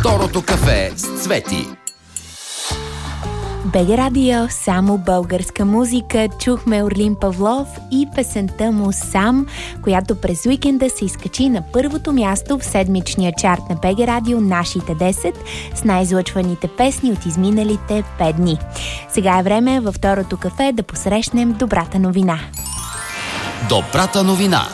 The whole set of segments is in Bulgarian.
Второто кафе с Цвети. БГ Радио, само българска музика. Чухме Орлин Павлов и песента му "Сам", която през уикенда се изкачи на първото място в седмичния чарт на БГ Радио "Нашите 10" с най-излъчваните песни от изминалите 5 дни. Сега е време във второто кафе да посрещнем добрата новина. Добрата новина.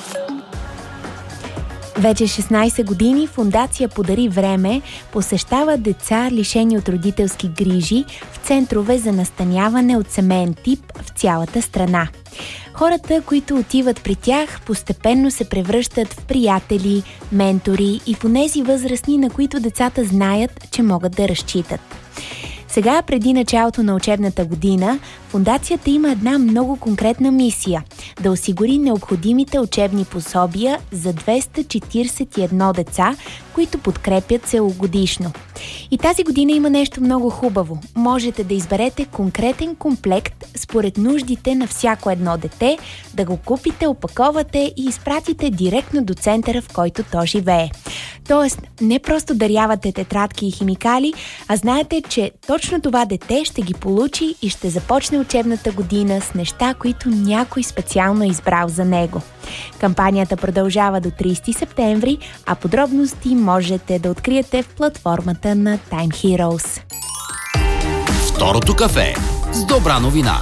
Вече 16 години фондация "Подари време" посещава деца, лишени от родителски грижи, в центрове за настаняване от семеен тип в цялата страна. Хората, които отиват при тях, постепенно се превръщат в приятели, ментори и в онези възрастни, на които децата знаят, че могат да разчитат. Сега, преди началото на учебната година, фондацията има една много конкретна мисия – да осигури необходимите учебни пособия за 241 деца, които подкрепят целогодишно. И тази година има нещо много хубаво. Можете да изберете конкретен комплект според нуждите на всяко едно дете, да го купите, опаковате и изпратите директно до центъра, в който то живее. Тоест, не просто дарявате тетрадки и химикали, а знаете, че точно това дете ще ги получи и ще започне учебната година с неща, които някой специално е избрал за него. Кампанията продължава до 30 септември, а подробности можете да откриете в платформата на Time Heroes. Второто кафе с добра новина.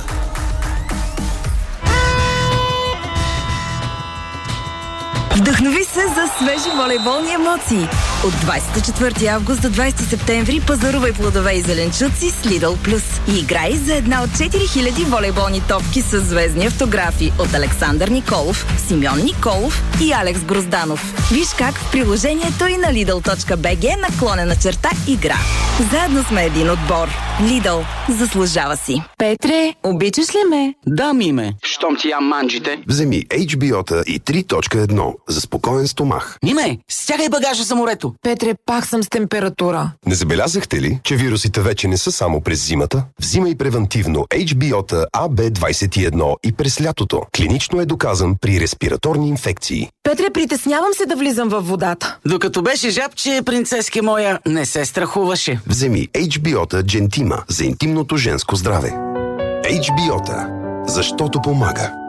Вдъхнови се за свежи волейболни емоции. От 24 август до 20 септември пазарувай плодове и зеленчуци с Lidl Plus и играй за една от 4000 волейболни топки с звездни автографи от Александър Николов, Симеон Николов и Алекс Грозданов. Виж как в приложението и на Lidl.bg/игра. Заедно сме един отбор. Lidl. Заслужава си. Петре, обичаш ли ме? Да, Миме. Щом ти ям манджите. Вземи HBO-та и 3.1 за спокоен стомах. Миме, стягай багажа за морето. Петре, пак съм с температура. Не забелязахте ли, че вирусите вече не са само през зимата? Взимай превентивно HBO-та AB21 и през лятото. Клинично е доказан при респираторни инфекции. Петре, притеснявам се да влизам във водата. Докато беше жабче, принцески моя не се страхуваше. Вземи HBO-та Gentima за интимното женско здраве. HBO-та, защото помага.